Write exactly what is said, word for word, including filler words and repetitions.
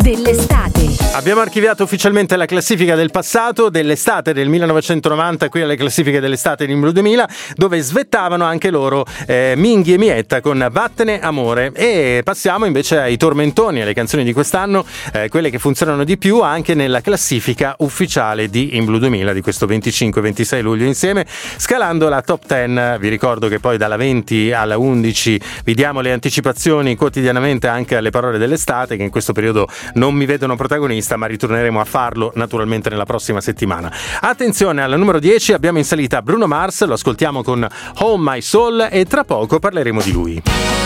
dell'estate. Abbiamo archiviato ufficialmente la classifica del passato, dell'estate del millenovecentonovanta, qui alle classifiche dell'estate di Imblu duemila, dove svettavano anche loro eh, Minghi e Mietta con Vattene Amore. E passiamo invece ai tormentoni, alle canzoni di quest'anno, eh, quelle che funzionano di più anche nella classifica ufficiale di Imblu duemila di questo venticinque ventisei luglio insieme, scalando la top dieci. Vi ricordo che poi dalla venti alla undici vi diamo le anticipazioni quotidianamente anche alle parole dell'estate, che in questo periodo non mi vedono protagonista, ma ritorneremo a farlo naturalmente nella prossima settimana. Attenzione, al numero dieci abbiamo in salita Bruno Mars, lo ascoltiamo con Home My Soul e tra poco parleremo di lui.